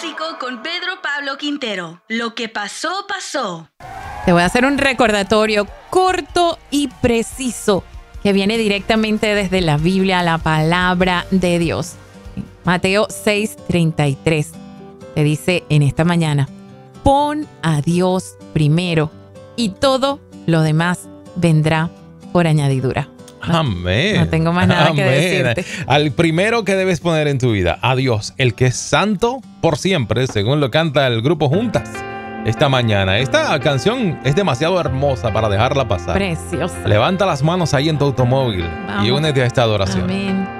Básico con Pedro Pablo Quintero. Lo que pasó, pasó. Te voy a hacer un recordatorio corto y preciso que viene directamente desde la Biblia, la palabra de Dios. Mateo 6:33 te dice en esta mañana: pon a Dios primero y todo lo demás vendrá por añadidura. Amén. No tengo más nada que decirte. Al primero que debes poner en tu vida, a Dios, el que es santo por siempre, según lo canta el grupo Juntas esta mañana. Esta canción es demasiado hermosa para dejarla pasar. Preciosa. Levanta las manos ahí en tu automóvil. Vamos. Y únete a esta adoración. Amén.